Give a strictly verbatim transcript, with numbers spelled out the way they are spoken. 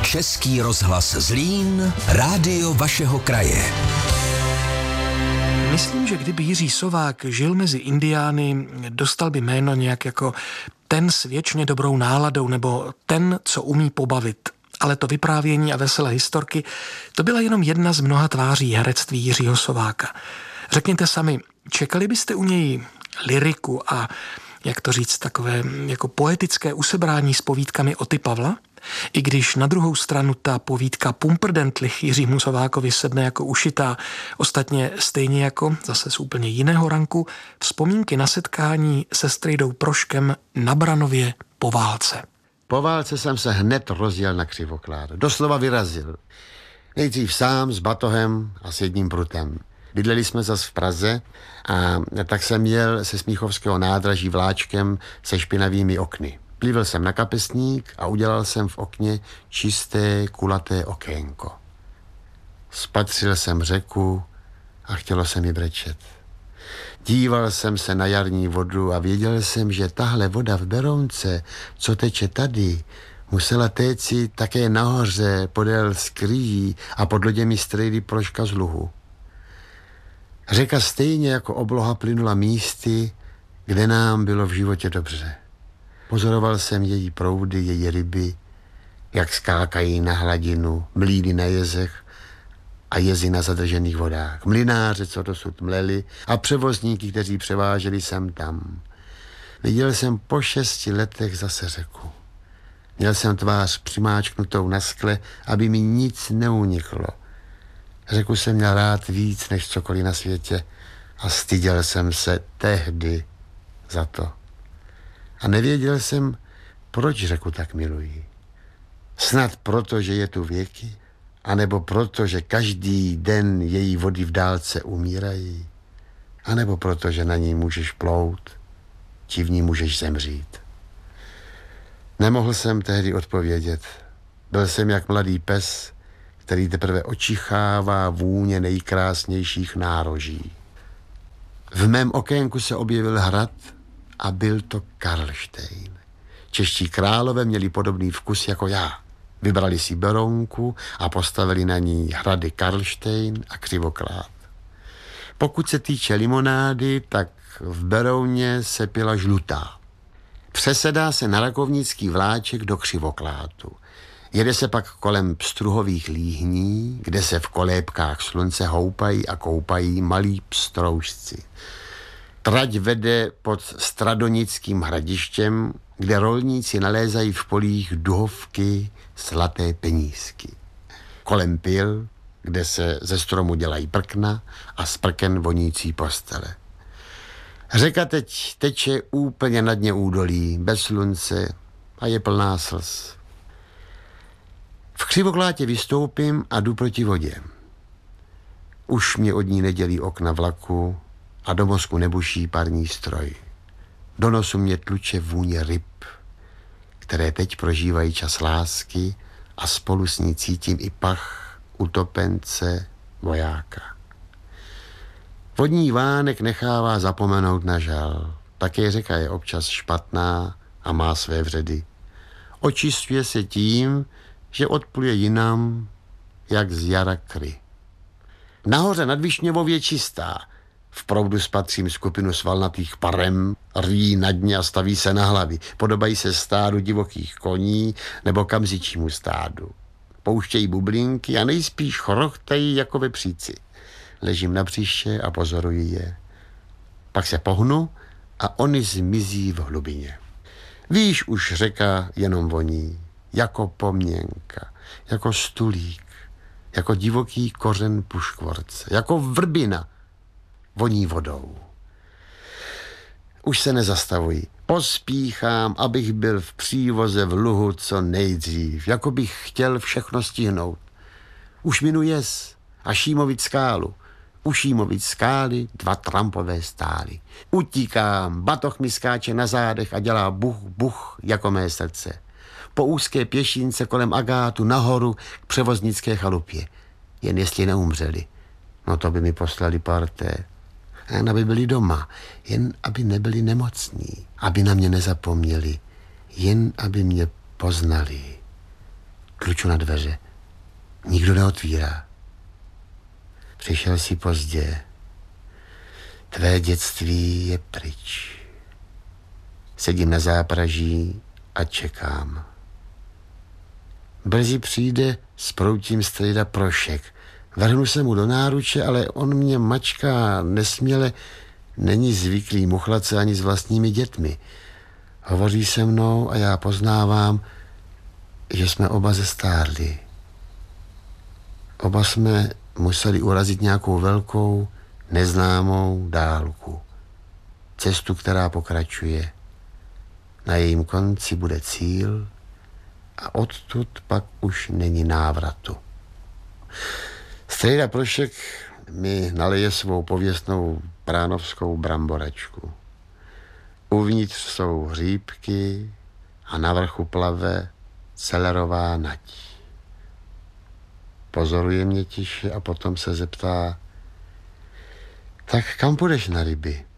Český rozhlas Zlín, rádio vašeho kraje. Myslím, že kdyby Jiří Sovák žil mezi indiány, dostal by jméno nějak jako ten s věčně dobrou náladou nebo ten, co umí pobavit. Ale to vyprávění a veselé historky, to byla jenom jedna z mnoha tváří herectví Jiřího Sováka. Řekněte sami, čekali byste u něj lyriku a, jak to říct, takové jako poetické usebrání s povídkami Oty Pavla? I když na druhou stranu ta povídka Pumprdentlich Jiřímu Sovákovi sedne jako ušitá, ostatně stejně jako, zase z úplně jiného ranku, vzpomínky na setkání se Strejdou Proškem na Branově po válce. Po válce jsem se hned rozjel na Křivoklád. Doslova vyrazil. Nejdřív sám s batohem a s jedním prutem. Bydleli jsme zas v Praze a tak jsem jel se Smíchovského nádraží vláčkem se špinavými okny. Plivil jsem na kapesník a udělal jsem v okně čisté, kulaté okénko. Spatřil jsem řeku a chtělo se mi brečet. Díval jsem se na jarní vodu a věděl jsem, že tahle voda v Berounce, co teče tady, musela téci také nahoře podél Skrýjí a pod loděmi Strejdy Proška z Luhu. Řeka stejně jako obloha plynula místy, kde nám bylo v životě dobře. Pozoroval jsem její proudy, její ryby, jak skákají na hladinu, mlýny na jezech a jezy na zadržených vodách. Mlynáře, co dosud mleli, a převozníky, kteří převáželi sem tam. Viděl jsem po šesti letech zase řeku. Měl jsem tvář přimáčknutou na skle, aby mi nic neuniklo. Řeku jsem měl rád víc než cokoliv na světě a styděl jsem se tehdy za to. A nevěděl jsem, proč řeku tak miluji. Snad proto, že je tu věky, anebo proto, že každý den její vody v dálce umírají, anebo proto, že na ní můžeš plout, či v ní můžeš zemřít. Nemohl jsem tehdy odpovědět. Byl jsem jak mladý pes, který teprve očichává vůně nejkrásnějších nároží. V mém okénku se objevil hrad a byl to Karlštejn. Čeští králové měli podobný vkus jako já. Vybrali si Berounku a postavili na ní hrady Karlštejn a Křivoklád. Pokud se týče limonády, tak v Berouně se pila žlutá. Přesedá se na rakovnický vláček do Křivoklátu. Jede se pak kolem pstruhových líhní, kde se v kolébkách slunce houpají a koupají malí pstroužci. Trať vede pod Stradonickým hradištěm, kde rolníci nalézají v polích duhovky, zlaté penízky. Kolem pil, kde se ze stromu dělají prkna a z prken vonící postele. Řeka teď teče úplně na dně údolí, bez slunce a je plná slz. V Křivoklátě vystoupím a jdu proti vodě. Už mě od ní nedělí okna vlaku a do mozku nebuší parní stroj. Do nosu mě tluče vůně ryb, které teď prožívají čas lásky a spolu s ní cítím i pach utopence vojáka. Vodní vánek nechává zapomenout na žal. Také řeka je občas špatná a má své vředy. Očistuje se tím, že odpluje jinam, jak z jara kry. Nahoře nad Višněvou je čistá. V proudu spatřím skupinu svalnatých parem, rví na dně a staví se na hlavy. Podobají se stádu divokých koní nebo kamzičímu stádu. Pouštějí bublinky a nejspíš chrochtají jako vepříci. Ležím na břiše a pozoruji je. Pak se pohnu a oni zmizí v hlubině. Víš, už řeka jenom voní, jako pomněnka, jako stulík, jako divoký kořen puškvorce, jako vrbina, voní vodou. Už se nezastavuji. Pospíchám, abych byl v přívoze v Luhu co nejdřív, jako bych chtěl všechno stihnout. Už minu jez a Šímovic skálu. U Šímovic skály dva trampové stály. Utíkám, batoh mi skáče na zádech a dělá buch, buch jako mé srdce. Po úzké pěšince kolem Agátu nahoru k převoznické chalupě. Jen jestli neumřeli, no to by mi poslali parté. Jen aby byli doma, jen aby nebyli nemocní, aby na mě nezapomněli, jen aby mě poznali. Kluču na dveře. Nikdo neotvírá. Přišel si pozdě. Tvé dětství je pryč. Sedím na zápraží a čekám. Brzy přijde s proutím strejda Prošek. Vrhnu se mu do náruče, ale on mě mačká nesměle, není zvyklý muchlat se ani s vlastními dětmi. Hovoří se mnou a já poznávám, že jsme oba zestárli. Oba jsme museli urazit nějakou velkou, neznámou dálku. Cestu, která pokračuje. Na jejím konci bude cíl a odtud pak už není návratu. Strejda Prošek mi naleje svou pověstnou pránovskou bramboračku. Uvnitř jsou hříbky a na vrchu plave celerová nať. Pozoruje mě tiše a potom se zeptá, tak kam půjdeš na ryby?